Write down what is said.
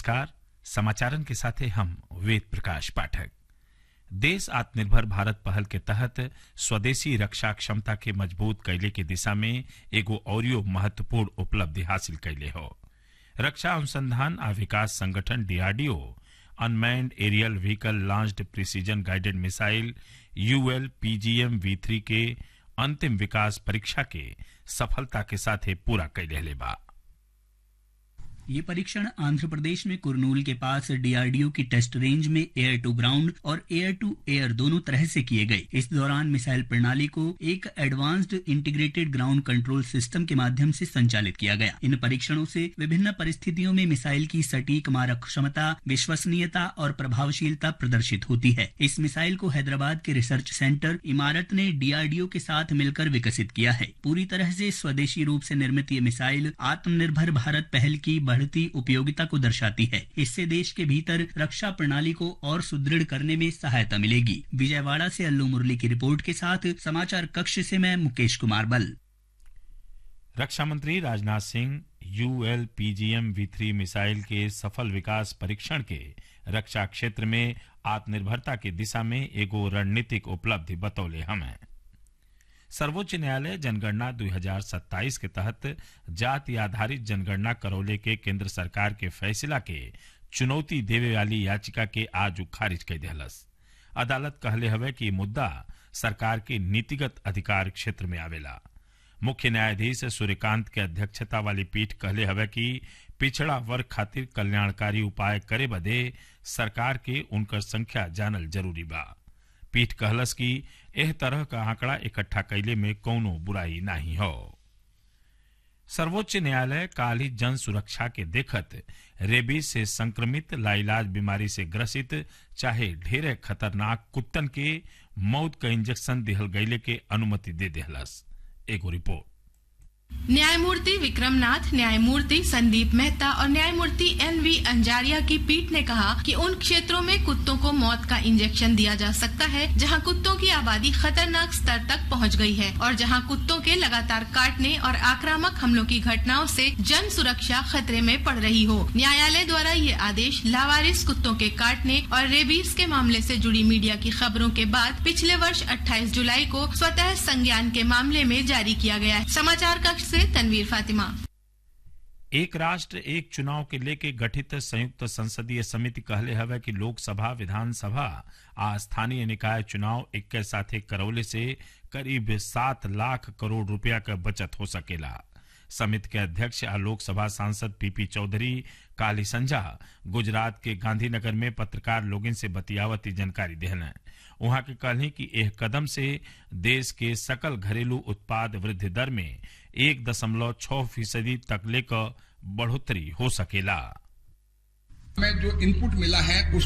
नमस्कार। समाचारन के साथे हम वेद प्रकाश पाठक। देश आत्मनिर्भर भारत पहल के तहत स्वदेशी रक्षा क्षमता के मजबूत कैले के दिशा में एगो औरियो महत्वपूर्ण उपलब्धि हासिल कैले हो। रक्षा अनुसंधान आ विकास संगठन DRDO unmanned aerial vehicle launched precision guided missile ULPGM-V3 के अंतिम विकास परीक्षा के सफलता के साथ पूरा कैले बा। ये परीक्षण आंध्र प्रदेश में कुरनूल के पास DRDO की टेस्ट रेंज में एयर टू ग्राउंड और एयर टू एयर दोनों तरह से किए गए। इस दौरान मिसाइल प्रणाली को एक advanced integrated ground control system के माध्यम से संचालित किया गया। इन परीक्षणों से विभिन्न परिस्थितियों में मिसाइल की सटीक मारक क्षमता, विश्वसनीयता और प्रभावशीलता प्रदर्शित होती है। इस मिसाइल को हैदराबाद के रिसर्च सेंटर इमारत ने DRDO के साथ मिलकर विकसित किया है। पूरी तरह से स्वदेशी रूप से निर्मित ये मिसाइल आत्मनिर्भर भारत पहल की बढ़ती उपयोगिता को दर्शाती है। इससे देश के भीतर रक्षा प्रणाली को और सुदृढ़ करने में सहायता मिलेगी। विजयवाड़ा से अल्लू मुरली की रिपोर्ट के साथ समाचार कक्ष से मैं मुकेश कुमार बल। रक्षा मंत्री राजनाथ सिंह ULPGM-V3 मिसाइल के सफल विकास परीक्षण के रक्षा क्षेत्र में आत्मनिर्भरता की दिशा में एगो रणनीतिक उपलब्धि बतौले हमें। सर्वोच्च न्यायालय जनगणना 2027 के तहत जाति आधारित जनगणना करौले के केंद्र सरकार के फैसला के चुनौती देवे वाली याचिका के आज खारिज कर दिलस। अदालत कहले हवे कि मुद्दा सरकार के नीतिगत अधिकार क्षेत्र में आवेला। मुख्य न्यायाधीश सूर्यकांत के अध्यक्षता वाली पीठ कहले हवे कि पिछड़ा वर्ग खातिर कल्याणकारी उपाय करे बदे सरकार के उनकर संख्या जानल जरूरी बा। पीठ कहलस कि एह तरह का आंकड़ा इकट्ठा कैले में कौनो बुराई नहीं हो। सर्वोच्च न्यायालय काल ही जन सुरक्षा के देखत रेबीज से संक्रमित लाइलाज बीमारी से ग्रसित चाहे ढेरे खतरनाक कुत्तन के मौत का इंजेक्शन दिहल गईले के अनुमति दे देहलस। एगो रिपोर्ट। न्यायमूर्ति विक्रमनाथ, न्यायमूर्ति संदीप मेहता और न्यायमूर्ति NV अंजारिया की पीठ ने कहा कि उन क्षेत्रों में कुत्तों को मौत का इंजेक्शन दिया जा सकता है जहां कुत्तों की आबादी खतरनाक स्तर तक पहुंच गई है और जहां कुत्तों के लगातार काटने और आक्रामक हमलों की घटनाओं से जन सुरक्षा खतरे में पड़ रही हो। न्यायालय द्वारा ये आदेश लावारिस कुत्तों के काटने और रेबीज के मामले से जुड़ी मीडिया की खबरों के बाद पिछले वर्ष 28 जुलाई को स्वतः संज्ञान के मामले में जारी किया गया है। समाचार कक्ष से तनवीर फातिमा। एक राष्ट्र एक चुनाव के लेके गठित संयुक्त संसदीय समिति कहले हवे कि लोकसभा, विधानसभा आ स्थानीय निकाय चुनाव एक साथे करौले से करीब 7 लाख करोड़ रुपया का बचत हो सकेला। समिति के अध्यक्ष आ लोकसभा सांसद PP चौधरी काली संझा गुजरात के गांधीनगर में पत्रकार लोगन से बतियावती जानकारी देहलें। वहां के कहली कि यह कदम से देश के सकल घरेलू उत्पाद वृद्धि दर में 1.6% तक लेकर बढ़ोतरी हो सकेला। में जो इनपुट मिला है उस